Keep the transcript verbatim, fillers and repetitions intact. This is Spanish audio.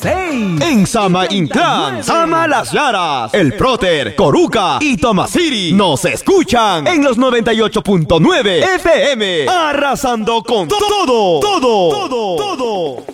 seis. En Sama Intran, Sama Las Llaras, El Próter, Coruca y Tomasiri nos escuchan en los noventa y ocho punto nueve F M, arrasando con todo, todo, todo, todo.